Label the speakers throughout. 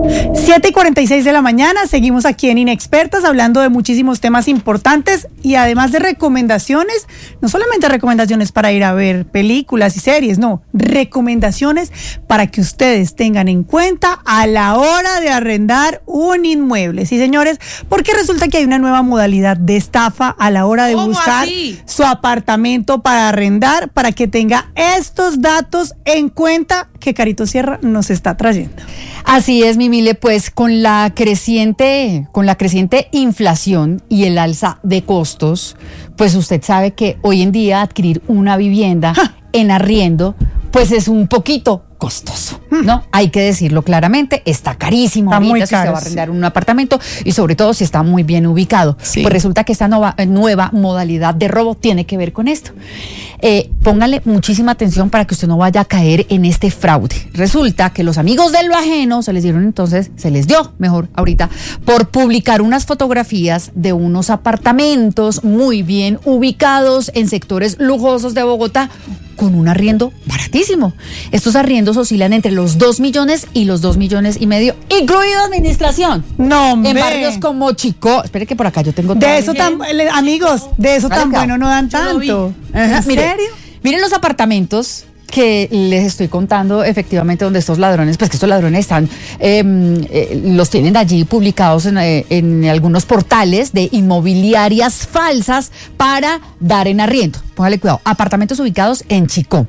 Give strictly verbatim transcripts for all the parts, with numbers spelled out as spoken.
Speaker 1: siete y cuarenta y seis de la mañana, seguimos aquí en Inexpertas hablando de muchísimos temas importantes y además de recomendaciones, no solamente recomendaciones para ir a ver películas y series, no, recomendaciones para que ustedes tengan en cuenta a la hora de arrendar un inmueble. Sí, señores, porque resulta que hay una nueva modalidad de estafa a la hora de buscar
Speaker 2: así?
Speaker 1: su apartamento para arrendar, para que tenga estos datos en cuenta que Carito Sierra nos está trayendo.
Speaker 3: Así es, Mimile, pues con la creciente, con la creciente inflación y el alza de costos, pues usted sabe que hoy en día adquirir una vivienda ¡ja! En arriendo, pues es un poquito costoso, ¿no? Hay que decirlo claramente, está carísimo
Speaker 1: está
Speaker 3: ahorita
Speaker 1: muy
Speaker 3: si
Speaker 1: caro,
Speaker 3: usted va a arrendar sí. un apartamento y sobre todo si está muy bien ubicado. Sí. Pues resulta que esta nueva, nueva modalidad de robo tiene que ver con esto. Eh, póngale muchísima atención para que usted no vaya a caer en este fraude. Resulta que los amigos de lo ajeno se les dieron entonces, se les dio, mejor ahorita, por publicar unas fotografías de unos apartamentos muy bien ubicados en sectores lujosos de Bogotá con un arriendo baratísimo. Estos arriendos oscilan entre los dos millones y los dos millones y medio, incluido administración.
Speaker 1: No, hombre.
Speaker 3: En barrios como Chico. Espere que por acá yo tengo...
Speaker 1: De eso tan, amigos, de eso vale, tan bueno no dan tanto.
Speaker 3: Ajá,
Speaker 1: ¿En
Speaker 3: mire,
Speaker 1: serio?
Speaker 3: Miren los apartamentos que les estoy contando efectivamente donde estos ladrones, pues que estos ladrones están, eh, eh, los tienen allí publicados en, eh, en algunos portales de inmobiliarias falsas para dar en arriendo. Póngale cuidado, apartamentos ubicados en Chicó,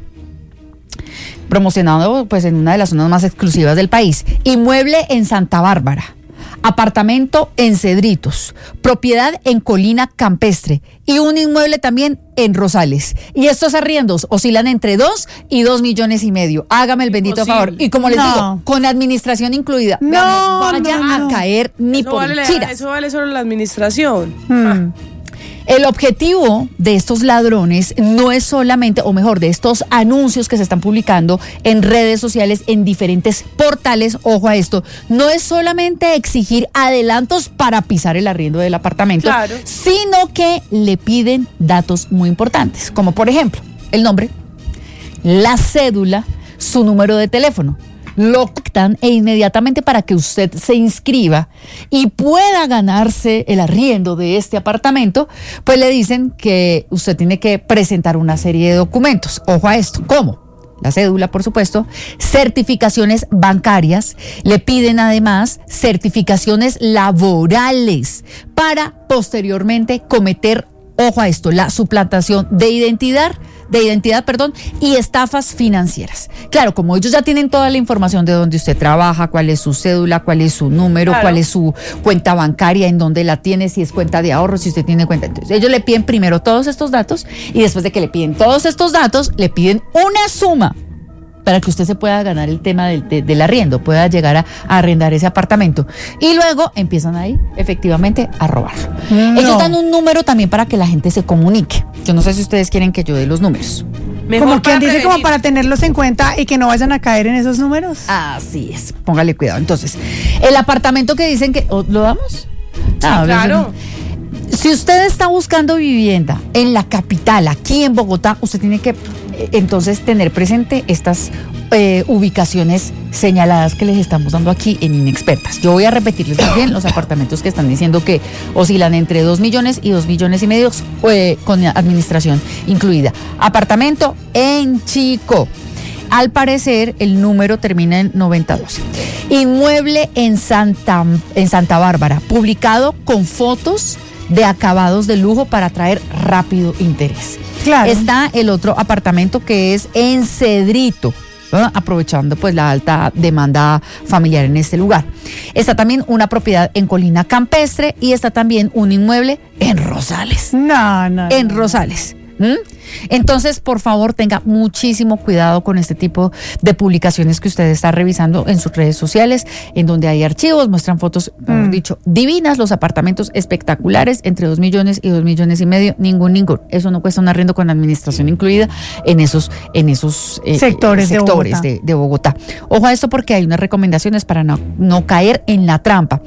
Speaker 3: promocionado pues en una de las zonas más exclusivas del país. Inmueble en Santa Bárbara, apartamento en Cedritos, propiedad en Colina Campestre y un inmueble también en Rosales. Y estos arriendos oscilan entre dos y dos millones y medio. Hágame el bendito
Speaker 2: Imposible.
Speaker 3: favor. Y como les
Speaker 1: No.
Speaker 3: digo, con administración incluida.
Speaker 1: No,
Speaker 3: no vaya
Speaker 1: no, no.
Speaker 3: a caer ni
Speaker 2: Eso
Speaker 3: por
Speaker 2: vale,
Speaker 3: chiras.
Speaker 2: eso vale solo la administración.
Speaker 1: Hmm.
Speaker 3: El objetivo de estos ladrones no es solamente, o mejor, de estos anuncios que se están publicando en redes sociales, en diferentes portales, ojo a esto, no es solamente exigir adelantos para pisar el arriendo del apartamento,
Speaker 2: Claro.
Speaker 3: sino que le piden datos muy importantes, como por ejemplo, el nombre, la cédula, su número de teléfono. Lo captan e inmediatamente para que usted se inscriba y pueda ganarse el arriendo de este apartamento, pues le dicen que usted tiene que presentar una serie de documentos. Ojo a esto, ¿cómo? La cédula, por supuesto, certificaciones bancarias, le piden además certificaciones laborales para posteriormente cometer, ojo a esto, la suplantación de identidad, de identidad, perdón, y estafas financieras. Claro, como ellos ya tienen toda la información de dónde usted trabaja, cuál es su cédula, cuál es su número,
Speaker 2: Claro.
Speaker 3: cuál es su cuenta bancaria, en dónde la tiene, si es cuenta de ahorro, si usted tiene cuenta. Entonces, ellos le piden primero todos estos datos y después de que le piden todos estos datos, le piden una suma para que usted se pueda ganar el tema del, de, del arriendo, pueda llegar a, a arrendar ese apartamento. Y luego empiezan ahí, efectivamente, a robar.
Speaker 1: No.
Speaker 3: Ellos dan un número también para que la gente se comunique. Yo no sé si ustedes quieren que yo dé los números.
Speaker 2: Mejor
Speaker 1: Como quien
Speaker 2: para
Speaker 1: dice, como
Speaker 2: prevenir.
Speaker 1: para tenerlos en cuenta y que no vayan a caer en esos números.
Speaker 3: Así es, póngale cuidado. Entonces, el apartamento que dicen que... ¿oh, ¿lo damos? Ah,
Speaker 2: claro.
Speaker 3: Si usted está buscando vivienda en la capital, aquí en Bogotá, usted tiene que eh, entonces tener presente estas eh, ubicaciones señaladas que les estamos dando aquí en Inexpertas. Yo voy a repetirles muy bien los apartamentos que están diciendo que oscilan entre dos millones y dos millones y medio eh, con administración incluida. Apartamento en Chico. Al parecer, el número termina en noventa doce. Inmueble en Santa, en Santa Bárbara, publicado con fotos de acabados de lujo para atraer rápido interés.
Speaker 1: Claro.
Speaker 3: Está el otro apartamento que es en Cedrito, ¿no? Aprovechando pues la alta demanda familiar en este lugar. Está también una propiedad en Colina Campestre y está también un inmueble en Rosales.
Speaker 1: No, no.
Speaker 3: En
Speaker 1: no.
Speaker 3: Rosales. ¿Mm? Entonces, por favor, tenga muchísimo cuidado con este tipo de publicaciones que usted está revisando en sus redes sociales, en donde hay archivos, muestran fotos, mejor
Speaker 1: Mm.
Speaker 3: dicho, divinas, los apartamentos espectaculares, entre dos millones y dos millones y medio, ningún, ningún. Eso no cuesta un arriendo con administración incluida en esos, en esos eh,
Speaker 1: Sectores de
Speaker 3: sectores
Speaker 1: Bogotá.
Speaker 3: de, de Bogotá. Ojo a esto porque hay unas recomendaciones para no, no caer en la trampa.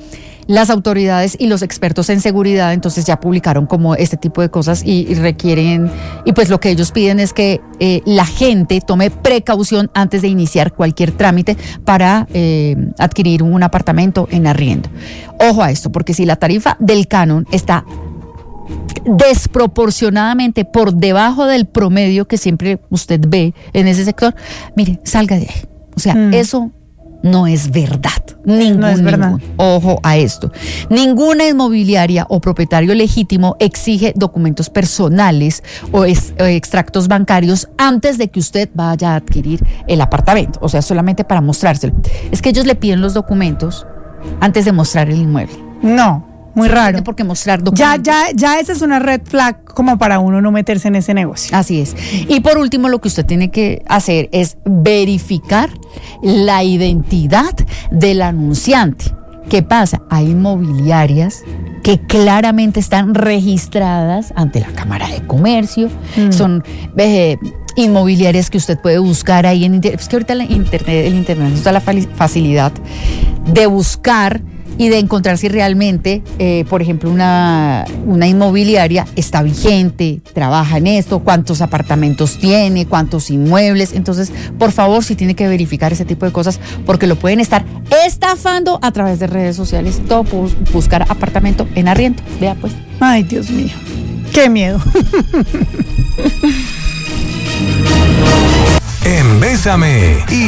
Speaker 3: las autoridades y los expertos en seguridad entonces ya publicaron como este tipo de cosas y, y requieren, y pues lo que ellos piden es que eh, la gente tome precaución antes de iniciar cualquier trámite para eh, adquirir un apartamento en arriendo. Ojo a esto, porque si la tarifa del canon está desproporcionadamente por debajo del promedio que siempre usted ve en ese sector, mire, salga de ahí. O sea, mm. eso no es verdad. Ningún,
Speaker 1: no es verdad.
Speaker 3: Ningún. Ojo a esto. Ninguna inmobiliaria o propietario legítimo exige documentos personales o, es, o extractos bancarios antes de que usted vaya a adquirir el apartamento. O sea, solamente para mostrárselo. Es que ellos le piden los documentos antes de mostrar el inmueble.
Speaker 1: No. Muy raro.
Speaker 3: Porque mostrar
Speaker 1: Ya,
Speaker 3: documentos.
Speaker 1: ya, ya esa es una red flag como para uno no meterse en ese negocio.
Speaker 3: Así es. Y por último, lo que usted tiene que hacer es verificar la identidad del anunciante. ¿Qué pasa? Hay inmobiliarias que claramente están registradas ante la Cámara de Comercio. Mm. Son eh, inmobiliarias que usted puede buscar ahí en internet. Es que ahorita la internet, el internet nos da la facilidad de buscar y de encontrar si realmente, eh, por ejemplo, una, una inmobiliaria está vigente, trabaja en esto, cuántos apartamentos tiene, cuántos inmuebles. Entonces, por favor, si tiene que verificar ese tipo de cosas, porque lo pueden estar estafando a través de redes sociales, todo por buscar apartamento en arriendo. Vea pues.
Speaker 1: Ay, Dios mío, qué miedo.
Speaker 4: En Bésame y